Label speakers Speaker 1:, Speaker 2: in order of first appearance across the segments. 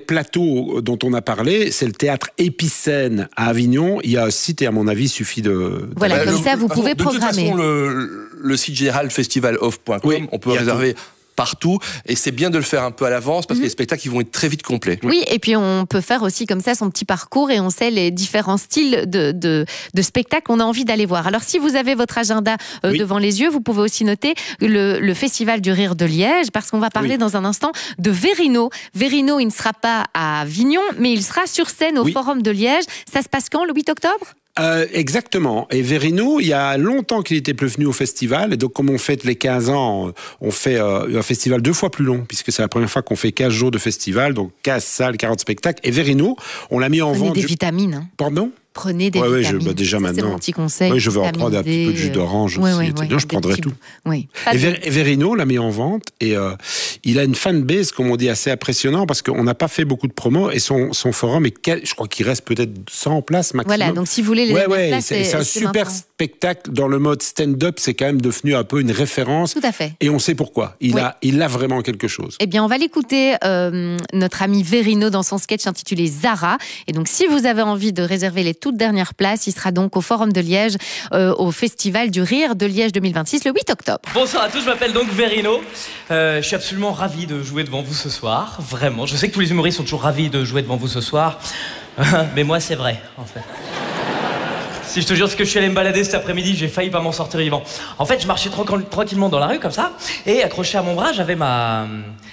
Speaker 1: plateau dont on a parlé, c'est le théâtre Épicène à Avignon. Il y a un site et à mon avis, il suffit de...
Speaker 2: Voilà, comme ça, vous pouvez programmer.
Speaker 3: De toute façon, le site général festivaloff.com,
Speaker 1: oui,
Speaker 3: on peut réserver partout, et c'est bien de le faire un peu à l'avance parce que les spectacles ils vont être très vite complets.
Speaker 2: Oui, et puis on peut faire aussi comme ça son petit parcours et on sait les différents styles de spectacles qu'on a envie d'aller voir. Alors si vous avez votre agenda devant les yeux, vous pouvez aussi noter le Festival du Rire de Liège, parce qu'on va parler dans un instant de Verino. Verino, il ne sera pas à Avignon, mais il sera sur scène au Forum de Liège. Ça se passe quand, le 8 octobre ?
Speaker 1: Exactement. Et Verino, il y a longtemps qu'il n'était plus venu au festival. Et donc, comme on fête les 15 ans, on fait un festival 2 fois plus long, puisque c'est la première fois qu'on fait 15 jours de festival, donc 15 salles, 40 spectacles. Et Verino, on l'a mis en vente.
Speaker 2: Des vitamines. Hein.
Speaker 1: Pardon ?
Speaker 2: Prenez des vitamines.
Speaker 1: Déjà ça, maintenant.
Speaker 2: C'est mon petit conseil.
Speaker 1: Oui, je vais en prendre un petit peu de jus d'orange aussi. Non, je prendrai tout.
Speaker 2: Oui.
Speaker 1: Et Verino l'a mis en vente et il a une fanbase, comme on dit, assez impressionnant parce qu'on n'a pas fait beaucoup de promos et son forum est, je crois qu'il reste peut-être 100 places maximum.
Speaker 2: Voilà, donc si vous voulez les places,
Speaker 1: c'est un super spectacle dans le mode stand-up, c'est quand même devenu un peu une référence.
Speaker 2: Tout à fait.
Speaker 1: Et on sait pourquoi. Il a vraiment quelque chose.
Speaker 2: Eh bien, on va l'écouter, notre ami Verino, dans son sketch intitulé Zara. Et donc, si vous avez envie de réserver les toutes dernières places, il sera donc au Forum de Liège, au Festival du Rire de Liège 2026, le 8 octobre.
Speaker 4: Bonsoir à tous, je m'appelle donc Verino. Je suis absolument ravi de jouer devant vous ce soir, vraiment. Je sais que tous les humoristes sont toujours ravis de jouer devant vous ce soir, mais moi c'est vrai, en fait. Si je te jure, ce que je suis allé me balader cet après-midi, j'ai failli pas m'en sortir vivant. En fait, je marchais tranquillement dans la rue, comme ça, et accroché à mon bras, j'avais ah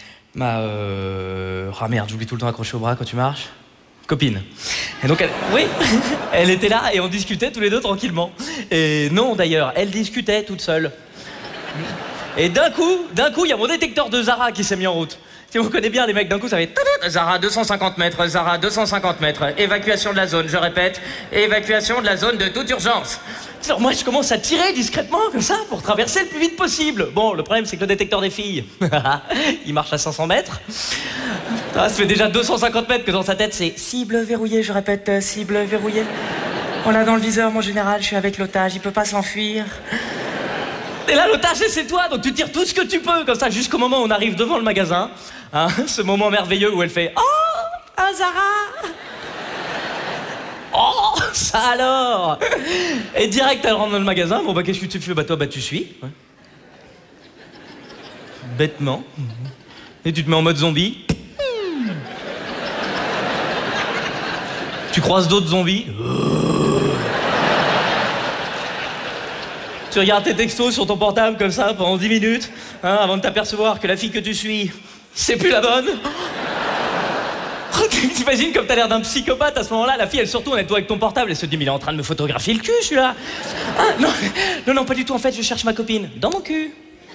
Speaker 4: merde, j'oublie tout le temps accroché au bras quand tu marches. Copine. Et donc, elle était là et on discutait tous les deux tranquillement. Et non, d'ailleurs, elle discutait toute seule. Et d'un coup, il y a mon détecteur de Zara qui s'est mis en route. Si on connaît bien les mecs, d'un coup, ça fait... Zara, 250 mètres, Zara, 250 mètres. Évacuation de la zone, je répète. Évacuation de la zone de toute urgence. Alors moi, je commence à tirer discrètement, comme ça, pour traverser le plus vite possible. Bon, le problème, c'est que le détecteur des filles, il marche à 500 mètres. Ça fait déjà 250 mètres que dans sa tête, c'est cible verrouillée, je répète, cible verrouillée. On l'a dans le viseur, mon général, je suis avec l'otage, il peut pas s'enfuir. Et là, l'otage, c'est toi, donc tu tires tout ce que tu peux, comme ça, jusqu'au moment où on arrive devant le magasin. Hein, ce moment merveilleux où elle fait « Oh, un Zara !» Oh, ça alors! Et direct, elle rentre dans le magasin. Bon, bah, qu'est-ce que tu fais? Bah, toi, bah, tu suis. Ouais. Bêtement. Et tu te mets en mode zombie. Tu croises d'autres zombies. Tu regardes tes textos sur ton portable comme ça pendant 10 minutes, hein, avant de t'apercevoir que la fille que tu suis, c'est plus la bonne. T'imagines comme t'as l'air d'un psychopathe à ce moment-là, la fille elle se retourne, elle est toi avec ton portable, elle se dit mais il est en train de me photographier le cul celui-là. Ah, non, pas du tout, en fait je cherche ma copine. Dans mon cul.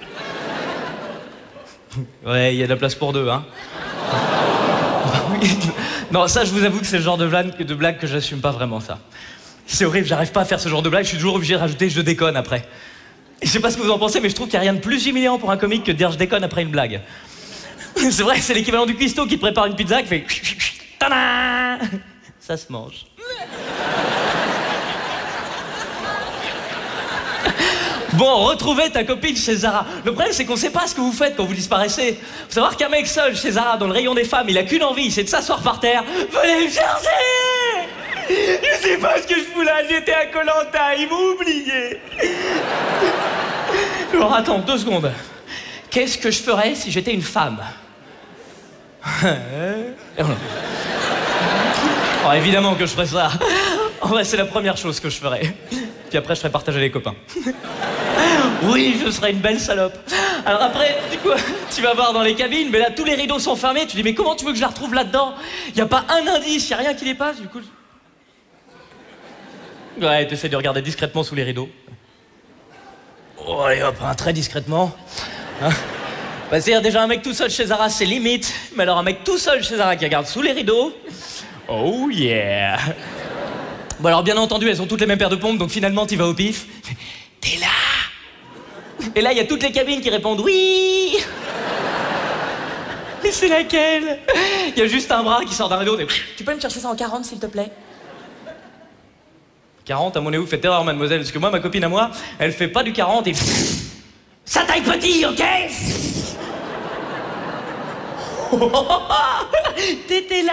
Speaker 4: Ouais, il y a de la place pour deux, hein. Non, ça je vous avoue que c'est le genre de blague que j'assume pas vraiment, ça. C'est horrible, j'arrive pas à faire ce genre de blague, je suis toujours obligé de rajouter je déconne après. Et je sais pas ce que vous en pensez, mais je trouve qu'il n'y a rien de plus humiliant pour un comique que de dire je déconne après une blague. C'est vrai, c'est l'équivalent du cuistot qui te prépare une pizza qui fait... Tada ! Ça se mange. Bon, retrouvez ta copine chez Zara. Le problème, c'est qu'on sait pas ce que vous faites quand vous disparaissez. Faut savoir qu'un mec seul chez Zara, dans le rayon des femmes, il a qu'une envie, c'est de s'asseoir par terre. Venez me chercher! Je sais pas ce que je fous là, j'étais à Koh-Lanta, ils m'ont oublié. Alors attends, 2 secondes. Qu'est-ce que je ferais si j'étais une femme? Oh, évidemment que je ferais ça. En vrai, c'est la première chose que je ferais. Puis après, je ferais partager les copains. Oui, je serais une belle salope. Alors après, du coup, tu vas voir dans les cabines, mais là, tous les rideaux sont fermés. Tu dis, mais comment tu veux que je la retrouve là-dedans? Y a pas un indice, y a rien qui les passe, du coup... Ouais, t'essaies de regarder discrètement sous les rideaux. Oh, allez hop, hein, très discrètement. Hein, bah, c'est-à-dire déjà un mec tout seul chez Zara, c'est limite. Mais alors un mec tout seul chez Zara qui regarde sous les rideaux... Oh yeah. Bon alors bien entendu, elles ont toutes les mêmes paires de pompes, donc finalement t'y vas au pif. T'es là. Et là, il y a toutes les cabines qui répondent oui. Mais c'est laquelle? Il y a juste un bras qui sort d'un rideau. Tu peux me chercher ça en 40, s'il te plaît? 40, à mon avis, faites erreur, mademoiselle, parce que moi, ma copine à moi, elle fait pas du 40 et... Ça taille petit, ok? T'étais là.